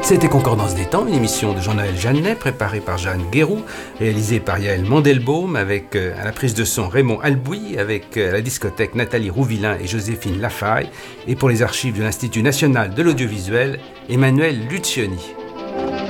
C'était Concordance des temps, une émission de Jean-Noël Jeannet, préparée par Jeanne Guéroux, réalisée par Yaël Mandelbaum, avec à la prise de son Raymond Albouy, avec à la discothèque Nathalie Rouvillain et Joséphine Lafaille, et pour les archives de l'Institut national de l'audiovisuel, Emmanuel Lucioni.